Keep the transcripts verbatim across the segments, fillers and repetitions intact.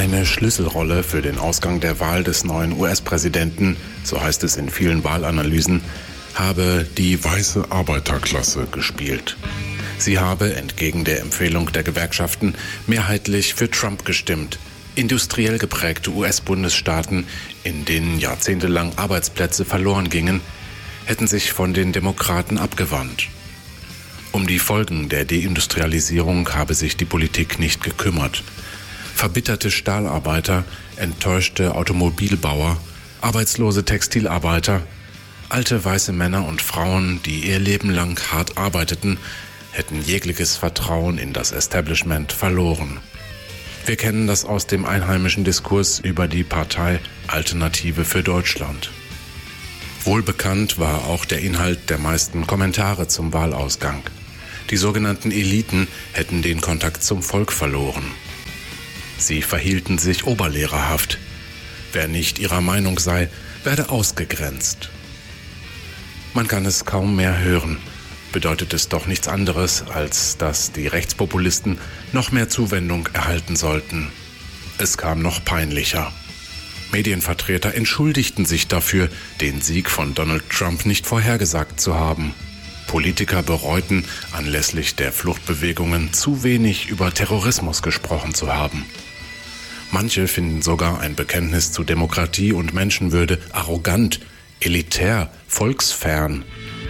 Eine Schlüsselrolle für den Ausgang der Wahl des neuen U S-Präsidenten, so heißt es in vielen Wahlanalysen, habe die weiße Arbeiterklasse gespielt. Sie habe, entgegen der Empfehlung der Gewerkschaften, mehrheitlich für Trump gestimmt. Industriell geprägte U S-Bundesstaaten, in denen jahrzehntelang Arbeitsplätze verloren gingen, hätten sich von den Demokraten abgewandt. Um die Folgen der Deindustrialisierung habe sich die Politik nicht gekümmert. Verbitterte Stahlarbeiter, enttäuschte Automobilbauer, arbeitslose Textilarbeiter, alte weiße Männer und Frauen, die ihr Leben lang hart arbeiteten, hätten jegliches Vertrauen in das Establishment verloren. Wir kennen das aus dem einheimischen Diskurs über die Partei Alternative für Deutschland. Wohlbekannt war auch der Inhalt der meisten Kommentare zum Wahlausgang. Die sogenannten Eliten hätten den Kontakt zum Volk verloren. Sie verhielten sich oberlehrerhaft. Wer nicht ihrer Meinung sei, werde ausgegrenzt. Man kann es kaum mehr hören. Bedeutet es doch nichts anderes, als dass die Rechtspopulisten noch mehr Zuwendung erhalten sollten. Es kam noch peinlicher. Medienvertreter entschuldigten sich dafür, den Sieg von Donald Trump nicht vorhergesagt zu haben. Politiker bereuten, anlässlich der Fluchtbewegungen zu wenig über Terrorismus gesprochen zu haben. Manche finden sogar ein Bekenntnis zu Demokratie und Menschenwürde arrogant, elitär, volksfern.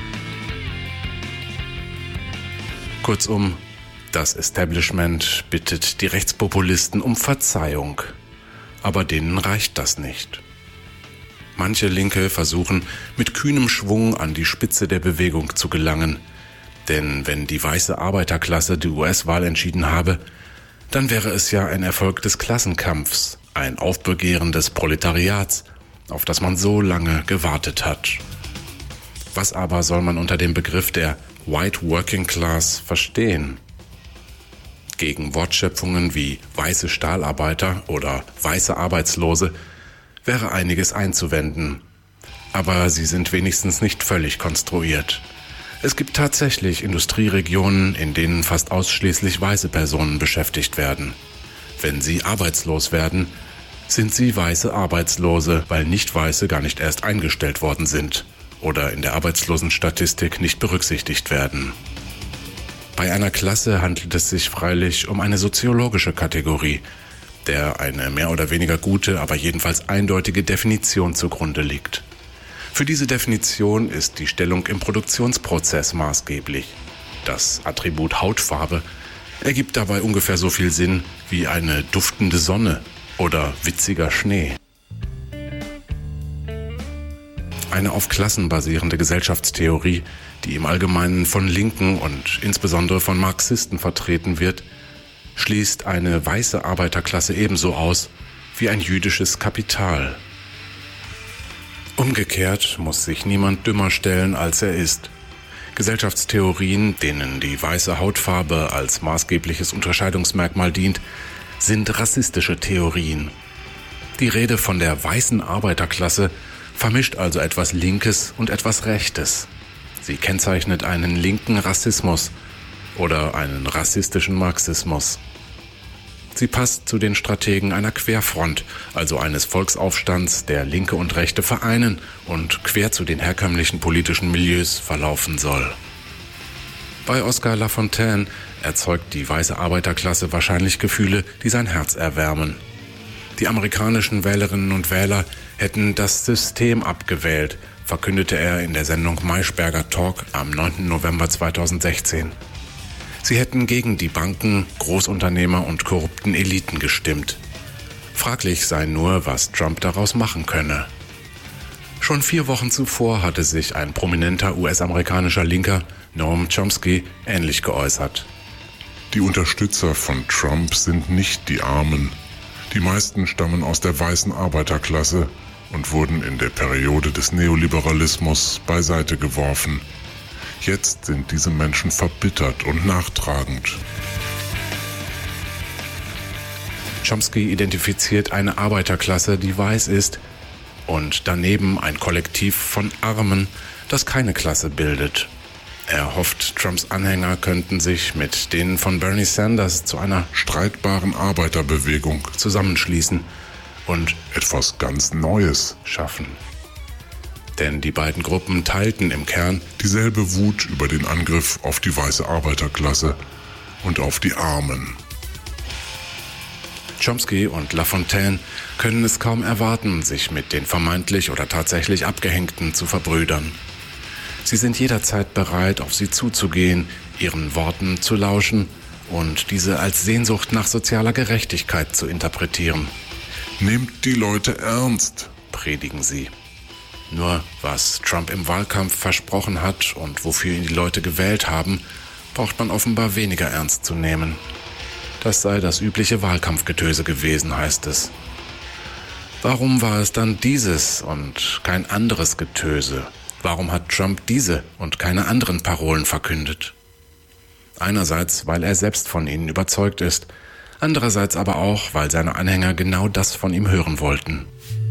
Kurzum, das Establishment bittet die Rechtspopulisten um Verzeihung. Aber denen reicht das nicht. Manche Linke versuchen, mit kühnem Schwung an die Spitze der Bewegung zu gelangen. Denn wenn die weiße Arbeiterklasse die U S-Wahl entschieden habe, dann wäre es ja ein Erfolg des Klassenkampfs, ein Aufbegehren des Proletariats, auf das man so lange gewartet hat. Was aber soll man unter dem Begriff der White Working Class verstehen? Gegen Wortschöpfungen wie weiße Stahlarbeiter oder weiße Arbeitslose wäre einiges einzuwenden. Aber sie sind wenigstens nicht völlig konstruiert. Es gibt tatsächlich Industrieregionen, in denen fast ausschließlich weiße Personen beschäftigt werden. Wenn sie arbeitslos werden, sind sie weiße Arbeitslose, weil Nicht-Weiße gar nicht erst eingestellt worden sind oder in der Arbeitslosenstatistik nicht berücksichtigt werden. Bei einer Klasse handelt es sich freilich um eine soziologische Kategorie, der eine mehr oder weniger gute, aber jedenfalls eindeutige Definition zugrunde liegt. Für diese Definition ist die Stellung im Produktionsprozess maßgeblich. Das Attribut Hautfarbe ergibt dabei ungefähr so viel Sinn wie eine duftende Sonne oder witziger Schnee. Eine auf Klassen basierende Gesellschaftstheorie, die im Allgemeinen von Linken und insbesondere von Marxisten vertreten wird, schließt eine weiße Arbeiterklasse ebenso aus wie ein jüdisches Kapital. Umgekehrt muss sich niemand dümmer stellen, als er ist. Gesellschaftstheorien, denen die weiße Hautfarbe als maßgebliches Unterscheidungsmerkmal dient, sind rassistische Theorien. Die Rede von der weißen Arbeiterklasse vermischt also etwas Linkes und etwas Rechtes. Sie kennzeichnet einen linken Rassismus oder einen rassistischen Marxismus. Sie passt zu den Strategen einer Querfront, also eines Volksaufstands, der Linke und Rechte vereinen und quer zu den herkömmlichen politischen Milieus verlaufen soll. Bei Oscar Lafontaine erzeugt die weiße Arbeiterklasse wahrscheinlich Gefühle, die sein Herz erwärmen. Die amerikanischen Wählerinnen und Wähler hätten das System abgewählt, verkündete er in der Sendung Maischberger Talk am neunten November zweitausendsechzehn. Sie hätten gegen die Banken, Großunternehmer und korrupten Eliten gestimmt. Fraglich sei nur, was Trump daraus machen könne. Schon vier Wochen zuvor hatte sich ein prominenter U S-amerikanischer Linker, Noam Chomsky, ähnlich geäußert. Die Unterstützer von Trump sind nicht die Armen. Die meisten stammen aus der weißen Arbeiterklasse und wurden in der Periode des Neoliberalismus beiseite geworfen. Jetzt sind diese Menschen verbittert und nachtragend. Chomsky identifiziert eine Arbeiterklasse, die weiß ist, und daneben ein Kollektiv von Armen, das keine Klasse bildet. Er hofft, Trumps Anhänger könnten sich mit denen von Bernie Sanders zu einer streitbaren Arbeiterbewegung zusammenschließen und etwas ganz Neues schaffen. Denn die beiden Gruppen teilten im Kern dieselbe Wut über den Angriff auf die weiße Arbeiterklasse und auf die Armen. Chomsky und Lafontaine können es kaum erwarten, sich mit den vermeintlich oder tatsächlich Abgehängten zu verbrüdern. Sie sind jederzeit bereit, auf sie zuzugehen, ihren Worten zu lauschen und diese als Sehnsucht nach sozialer Gerechtigkeit zu interpretieren. Nehmt die Leute ernst, predigen sie. Nur was Trump im Wahlkampf versprochen hat und wofür ihn die Leute gewählt haben, braucht man offenbar weniger ernst zu nehmen. Das sei das übliche Wahlkampfgetöse gewesen, heißt es. Warum war es dann dieses und kein anderes Getöse? Warum hat Trump diese und keine anderen Parolen verkündet? Einerseits, weil er selbst von ihnen überzeugt ist, andererseits aber auch, weil seine Anhänger genau das von ihm hören wollten.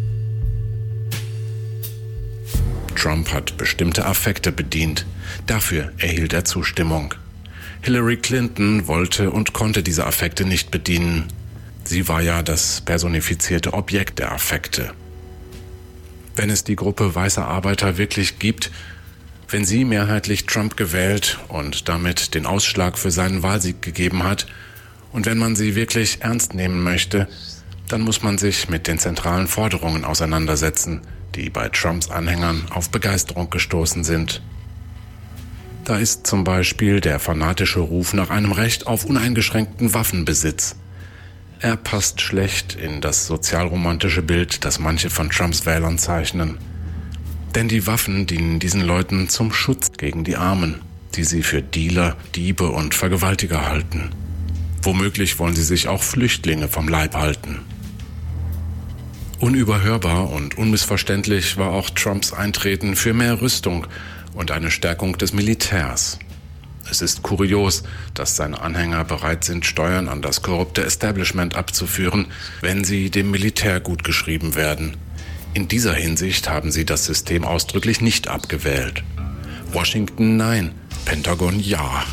Trump hat bestimmte Affekte bedient. Dafür erhielt er Zustimmung. Hillary Clinton wollte und konnte diese Affekte nicht bedienen. Sie war ja das personifizierte Objekt der Affekte. Wenn es die Gruppe weißer Arbeiter wirklich gibt, wenn sie mehrheitlich Trump gewählt und damit den Ausschlag für seinen Wahlsieg gegeben hat, und wenn man sie wirklich ernst nehmen möchte, dann muss man sich mit den zentralen Forderungen auseinandersetzen, die bei Trumps Anhängern auf Begeisterung gestoßen sind. Da ist zum Beispiel der fanatische Ruf nach einem Recht auf uneingeschränkten Waffenbesitz. Er passt schlecht in das sozialromantische Bild, das manche von Trumps Wählern zeichnen. Denn die Waffen dienen diesen Leuten zum Schutz gegen die Armen, die sie für Dealer, Diebe und Vergewaltiger halten. Womöglich wollen sie sich auch Flüchtlinge vom Leib halten. Unüberhörbar und unmissverständlich war auch Trumps Eintreten für mehr Rüstung und eine Stärkung des Militärs. Es ist kurios, dass seine Anhänger bereit sind, Steuern an das korrupte Establishment abzuführen, wenn sie dem Militär gutgeschrieben werden. In dieser Hinsicht haben sie das System ausdrücklich nicht abgewählt. Washington nein, Pentagon ja.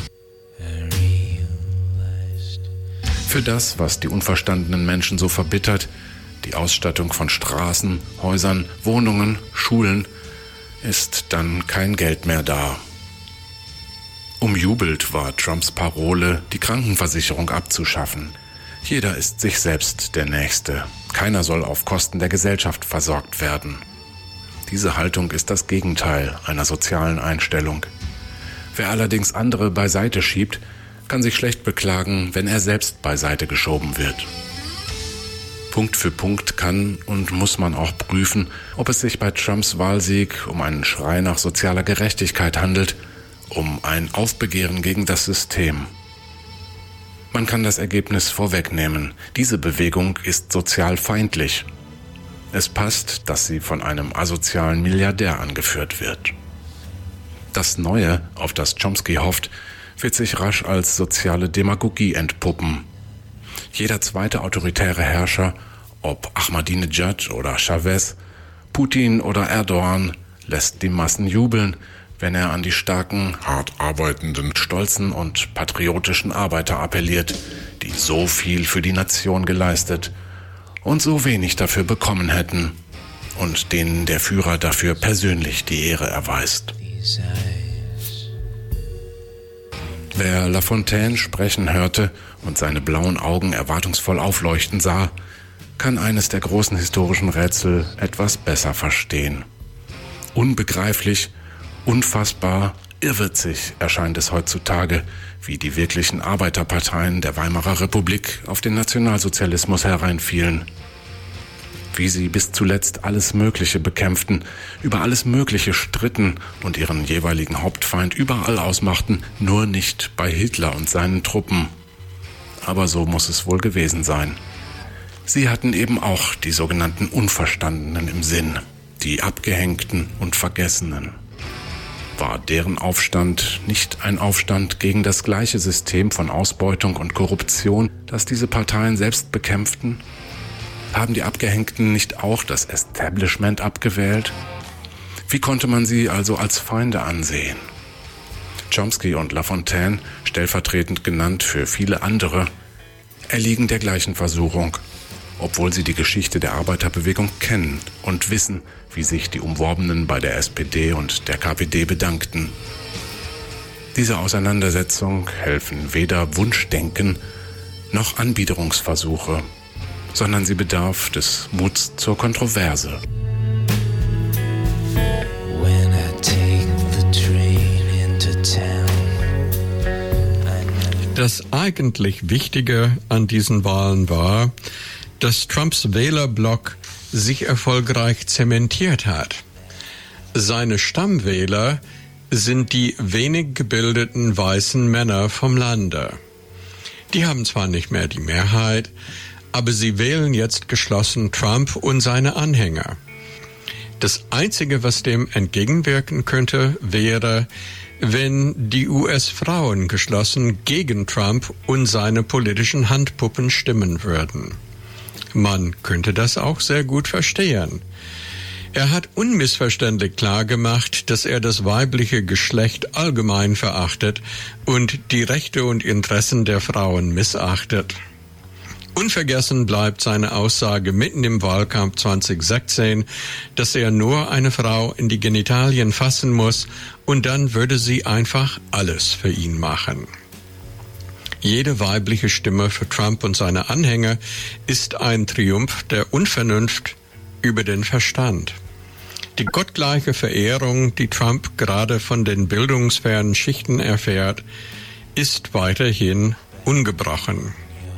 Für das, was die unverstandenen Menschen so verbittert, die Ausstattung von Straßen, Häusern, Wohnungen, Schulen, ist dann kein Geld mehr da. Umjubelt war Trumps Parole, die Krankenversicherung abzuschaffen. Jeder ist sich selbst der Nächste. Keiner soll auf Kosten der Gesellschaft versorgt werden. Diese Haltung ist das Gegenteil einer sozialen Einstellung. Wer allerdings andere beiseite schiebt, kann sich schlecht beklagen, wenn er selbst beiseite geschoben wird. Punkt für Punkt kann und muss man auch prüfen, ob es sich bei Trumps Wahlsieg um einen Schrei nach sozialer Gerechtigkeit handelt, um ein Aufbegehren gegen das System. Man kann das Ergebnis vorwegnehmen. Diese Bewegung ist sozial feindlich. Es passt, dass sie von einem asozialen Milliardär angeführt wird. Das Neue, auf das Chomsky hofft, wird sich rasch als soziale Demagogie entpuppen. Jeder zweite autoritäre Herrscher, ob Ahmadinejad oder Chavez, Putin oder Erdogan, lässt die Massen jubeln, wenn er an die starken, hart arbeitenden, stolzen und patriotischen Arbeiter appelliert, die so viel für die Nation geleistet und so wenig dafür bekommen hätten und denen der Führer dafür persönlich die Ehre erweist. Wer Lafontaine sprechen hörte und seine blauen Augen erwartungsvoll aufleuchten sah, kann eines der großen historischen Rätsel etwas besser verstehen. Unbegreiflich, unfassbar, irrwitzig erscheint es heutzutage, wie die wirklichen Arbeiterparteien der Weimarer Republik auf den Nationalsozialismus hereinfielen. Wie sie bis zuletzt alles Mögliche bekämpften, über alles Mögliche stritten und ihren jeweiligen Hauptfeind überall ausmachten, nur nicht bei Hitler und seinen Truppen. Aber so muss es wohl gewesen sein. Sie hatten eben auch die sogenannten Unverstandenen im Sinn, die Abgehängten und Vergessenen. War deren Aufstand nicht ein Aufstand gegen das gleiche System von Ausbeutung und Korruption, das diese Parteien selbst bekämpften? Haben die Abgehängten nicht auch das Establishment abgewählt? Wie konnte man sie also als Feinde ansehen? Chomsky und Lafontaine, stellvertretend genannt für viele andere, erliegen der gleichen Versuchung, obwohl sie die Geschichte der Arbeiterbewegung kennen und wissen, wie sich die Umworbenen bei der S P D und der K P D bedankten. Diese Auseinandersetzung helfen weder Wunschdenken noch Anbiederungsversuche, sondern sie bedarf des Muts zur Kontroverse. Das eigentlich Wichtige an diesen Wahlen war, dass Trumps Wählerblock sich erfolgreich zementiert hat. Seine Stammwähler sind die wenig gebildeten weißen Männer vom Lande. Die haben zwar nicht mehr die Mehrheit, aber sie wählen jetzt geschlossen Trump und seine Anhänger. Das Einzige, was dem entgegenwirken könnte, wäre, wenn die U S-Frauen geschlossen gegen Trump und seine politischen Handpuppen stimmen würden. Man könnte das auch sehr gut verstehen. Er hat unmissverständlich klargemacht, dass er das weibliche Geschlecht allgemein verachtet und die Rechte und Interessen der Frauen missachtet. Unvergessen bleibt seine Aussage mitten im Wahlkampf zwanzig sechzehn, dass er nur eine Frau in die Genitalien fassen muss und dann würde sie einfach alles für ihn machen. Jede weibliche Stimme für Trump und seine Anhänger ist ein Triumph der Unvernunft über den Verstand. Die gottgleiche Verehrung, die Trump gerade von den bildungsfernen Schichten erfährt, ist weiterhin ungebrochen.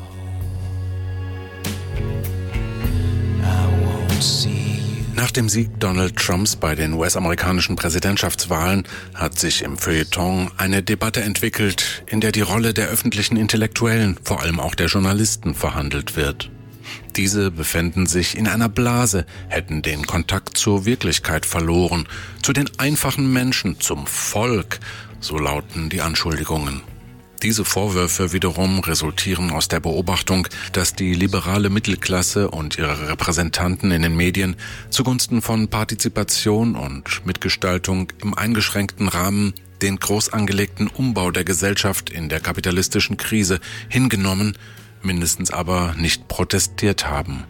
Nach dem Sieg Donald Trumps bei den U S-amerikanischen Präsidentschaftswahlen hat sich im Feuilleton eine Debatte entwickelt, in der die Rolle der öffentlichen Intellektuellen, vor allem auch der Journalisten, verhandelt wird. Diese befänden sich in einer Blase, hätten den Kontakt zur Wirklichkeit verloren, zu den einfachen Menschen, zum Volk, so lauten die Anschuldigungen. Diese Vorwürfe wiederum resultieren aus der Beobachtung, dass die liberale Mittelklasse und ihre Repräsentanten in den Medien zugunsten von Partizipation und Mitgestaltung im eingeschränkten Rahmen den groß angelegten Umbau der Gesellschaft in der kapitalistischen Krise hingenommen, mindestens aber nicht protestiert haben.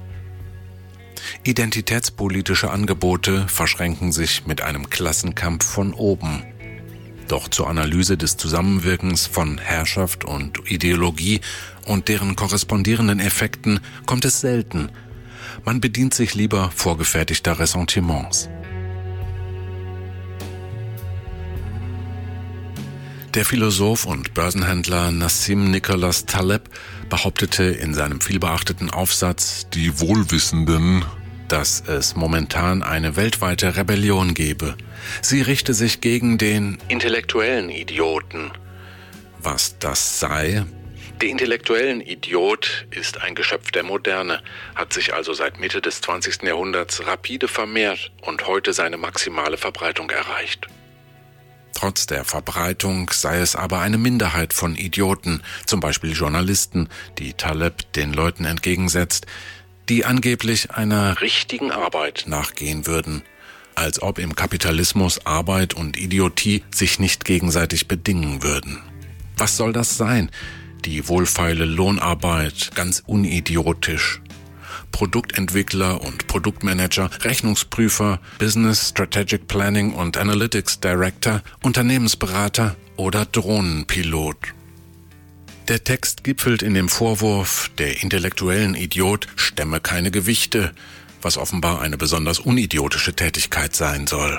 Identitätspolitische Angebote verschränken sich mit einem Klassenkampf von oben. Doch zur Analyse des Zusammenwirkens von Herrschaft und Ideologie und deren korrespondierenden Effekten kommt es selten. Man bedient sich lieber vorgefertigter Ressentiments. Der Philosoph und Börsenhändler Nassim Nicholas Taleb behauptete in seinem vielbeachteten Aufsatz »Die Wohlwissenden«, dass es momentan eine weltweite Rebellion gebe. Sie richte sich gegen den intellektuellen Idioten. Was das sei? Der intellektuellen Idiot ist ein Geschöpf der Moderne, hat sich also seit Mitte des zwanzigsten Jahrhunderts rapide vermehrt und heute seine maximale Verbreitung erreicht. Trotz der Verbreitung sei es aber eine Minderheit von Idioten, zum Beispiel Journalisten, die Taleb den Leuten entgegensetzt, die angeblich einer richtigen Arbeit nachgehen würden, als ob im Kapitalismus Arbeit und Idiotie sich nicht gegenseitig bedingen würden. Was soll das sein? Die wohlfeile Lohnarbeit, ganz unidiotisch. Produktentwickler und Produktmanager, Rechnungsprüfer, Business Strategic Planning und Analytics Director, Unternehmensberater oder Drohnenpilot. Der Text gipfelt in dem Vorwurf, der intellektuellen Idiot stemme keine Gewichte, was offenbar eine besonders unidiotische Tätigkeit sein soll.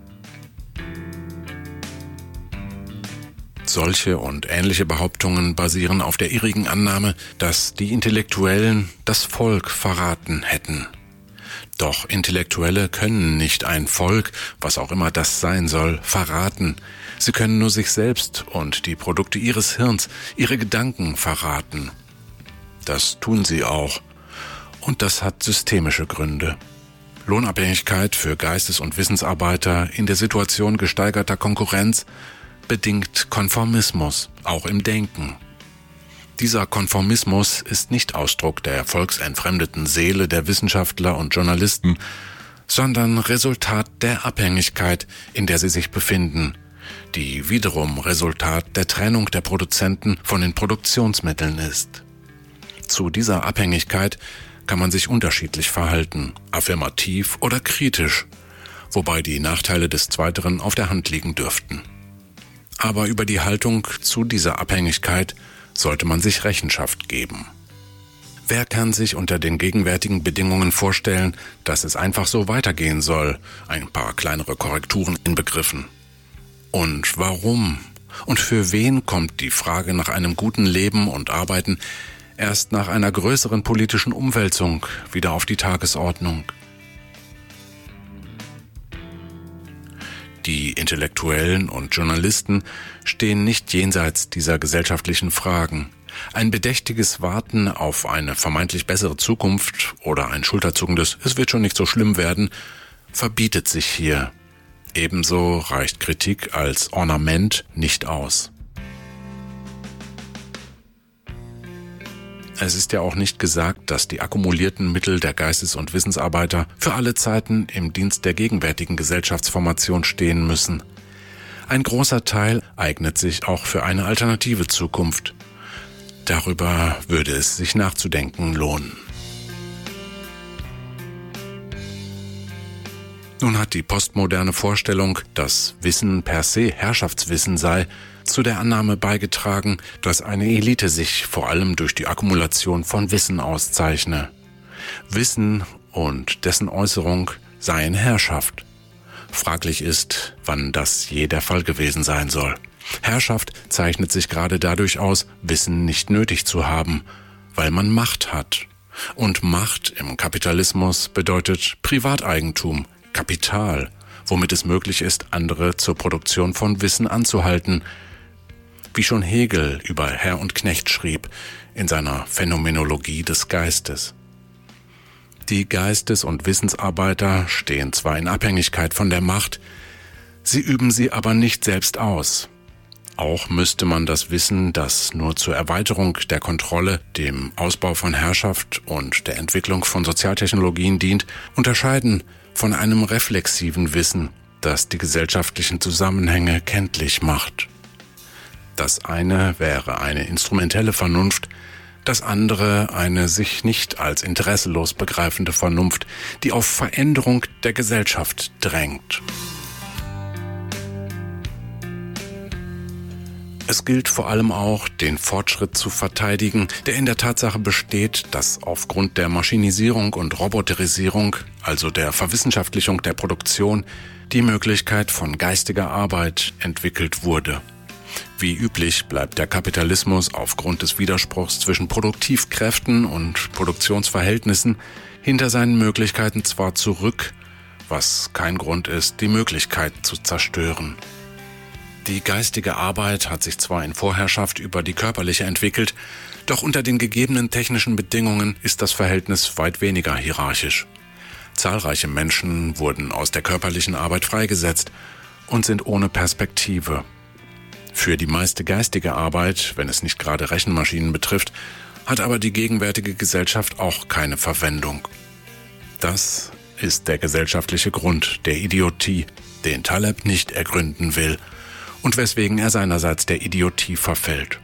Solche und ähnliche Behauptungen basieren auf der irrigen Annahme, dass die Intellektuellen das Volk verraten hätten. Doch Intellektuelle können nicht ein Volk, was auch immer das sein soll, verraten. Sie können nur sich selbst und die Produkte ihres Hirns, ihre Gedanken verraten. Das tun sie auch. Und das hat systemische Gründe. Lohnabhängigkeit für Geistes- und Wissensarbeiter in der Situation gesteigerter Konkurrenz bedingt Konformismus, auch im Denken. Dieser Konformismus ist nicht Ausdruck der volksentfremdeten Seele der Wissenschaftler und Journalisten, sondern Resultat der Abhängigkeit, in der sie sich befinden, die wiederum Resultat der Trennung der Produzenten von den Produktionsmitteln ist. Zu dieser Abhängigkeit kann man sich unterschiedlich verhalten, affirmativ oder kritisch, wobei die Nachteile des Zweiteren auf der Hand liegen dürften. Aber über die Haltung zu dieser Abhängigkeit sollte man sich Rechenschaft geben. Wer kann sich unter den gegenwärtigen Bedingungen vorstellen, dass es einfach so weitergehen soll, ein paar kleinere Korrekturen inbegriffen? Und warum? Und für wen kommt die Frage nach einem guten Leben und Arbeiten erst nach einer größeren politischen Umwälzung wieder auf die Tagesordnung? Die Intellektuellen und Journalisten stehen nicht jenseits dieser gesellschaftlichen Fragen. Ein bedächtiges Warten auf eine vermeintlich bessere Zukunft oder ein schulterzuckendes „Es wird schon nicht so schlimm werden" verbietet sich hier. Ebenso reicht Kritik als Ornament nicht aus. Es ist ja auch nicht gesagt, dass die akkumulierten Mittel der Geistes- und Wissensarbeiter für alle Zeiten im Dienst der gegenwärtigen Gesellschaftsformation stehen müssen. Ein großer Teil eignet sich auch für eine alternative Zukunft. Darüber würde es sich nachzudenken lohnen. Nun hat die postmoderne Vorstellung, dass Wissen per se Herrschaftswissen sei, zu der Annahme beigetragen, dass eine Elite sich vor allem durch die Akkumulation von Wissen auszeichne. Wissen und dessen Äußerung seien Herrschaft. Fraglich ist, wann das je der Fall gewesen sein soll. Herrschaft zeichnet sich gerade dadurch aus, Wissen nicht nötig zu haben, weil man Macht hat. Und Macht im Kapitalismus bedeutet Privateigentum, Kapital, womit es möglich ist, andere zur Produktion von Wissen anzuhalten, wie schon Hegel über Herr und Knecht schrieb in seiner Phänomenologie des Geistes. Die Geistes- und Wissensarbeiter stehen zwar in Abhängigkeit von der Macht, sie üben sie aber nicht selbst aus. Auch müsste man das Wissen, das nur zur Erweiterung der Kontrolle, dem Ausbau von Herrschaft und der Entwicklung von Sozialtechnologien dient, unterscheiden von einem reflexiven Wissen, das die gesellschaftlichen Zusammenhänge kenntlich macht. Das eine wäre eine instrumentelle Vernunft, das andere eine sich nicht als interesselos begreifende Vernunft, die auf Veränderung der Gesellschaft drängt. Es gilt vor allem auch, den Fortschritt zu verteidigen, der in der Tatsache besteht, dass aufgrund der Maschinisierung und Roboterisierung, also der Verwissenschaftlichung der Produktion, die Möglichkeit von geistiger Arbeit entwickelt wurde. Wie üblich bleibt der Kapitalismus aufgrund des Widerspruchs zwischen Produktivkräften und Produktionsverhältnissen hinter seinen Möglichkeiten zwar zurück, was kein Grund ist, die Möglichkeit zu zerstören. Die geistige Arbeit hat sich zwar in Vorherrschaft über die körperliche entwickelt, doch unter den gegebenen technischen Bedingungen ist das Verhältnis weit weniger hierarchisch. Zahlreiche Menschen wurden aus der körperlichen Arbeit freigesetzt und sind ohne Perspektive. Für die meiste geistige Arbeit, wenn es nicht gerade Rechenmaschinen betrifft, hat aber die gegenwärtige Gesellschaft auch keine Verwendung. Das ist der gesellschaftliche Grund der Idiotie, den Taleb nicht ergründen will und weswegen er seinerseits der Idiotie verfällt.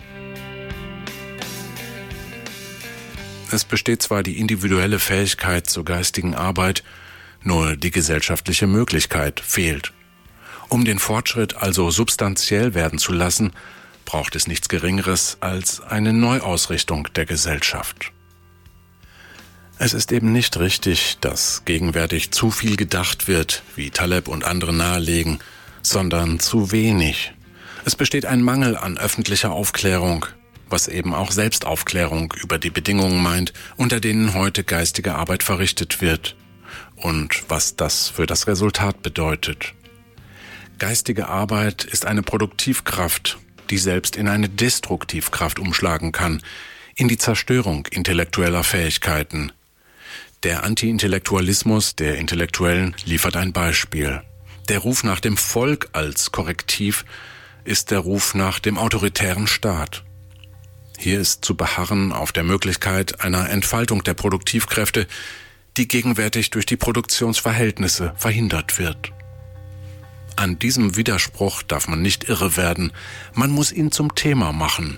Es besteht zwar die individuelle Fähigkeit zur geistigen Arbeit, nur die gesellschaftliche Möglichkeit fehlt. Um den Fortschritt also substanziell werden zu lassen, braucht es nichts Geringeres als eine Neuausrichtung der Gesellschaft. Es ist eben nicht richtig, dass gegenwärtig zu viel gedacht wird, wie Taleb und andere nahelegen, sondern zu wenig. Es besteht ein Mangel an öffentlicher Aufklärung, was eben auch Selbstaufklärung über die Bedingungen meint, unter denen heute geistige Arbeit verrichtet wird und was das für das Resultat bedeutet. Geistige Arbeit ist eine Produktivkraft, die selbst in eine Destruktivkraft umschlagen kann, in die Zerstörung intellektueller Fähigkeiten. Der Anti-Intellektualismus der Intellektuellen liefert ein Beispiel. Der Ruf nach dem Volk als Korrektiv ist der Ruf nach dem autoritären Staat. Hier ist zu beharren auf der Möglichkeit einer Entfaltung der Produktivkräfte, die gegenwärtig durch die Produktionsverhältnisse verhindert wird. An diesem Widerspruch darf man nicht irre werden, man muss ihn zum Thema machen.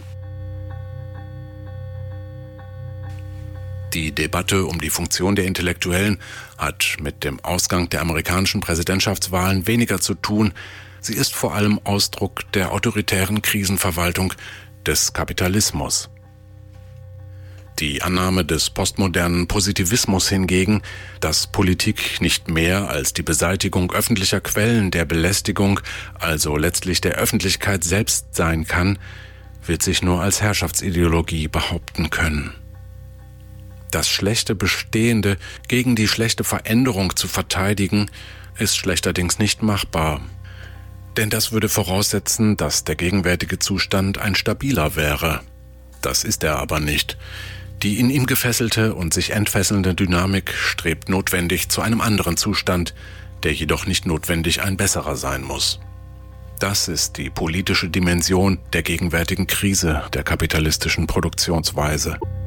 Die Debatte um die Funktion der Intellektuellen hat mit dem Ausgang der amerikanischen Präsidentschaftswahlen weniger zu tun. Sie ist vor allem Ausdruck der autoritären Krisenverwaltung des Kapitalismus. Die Annahme des postmodernen Positivismus hingegen, dass Politik nicht mehr als die Beseitigung öffentlicher Quellen der Belästigung, also letztlich der Öffentlichkeit selbst sein kann, wird sich nur als Herrschaftsideologie behaupten können. Das schlechte Bestehende gegen die schlechte Veränderung zu verteidigen, ist schlechterdings nicht machbar. Denn das würde voraussetzen, dass der gegenwärtige Zustand ein stabiler wäre. Das ist er aber nicht. Die in ihm gefesselte und sich entfesselnde Dynamik strebt notwendig zu einem anderen Zustand, der jedoch nicht notwendig ein besserer sein muss. Das ist die politische Dimension der gegenwärtigen Krise der kapitalistischen Produktionsweise.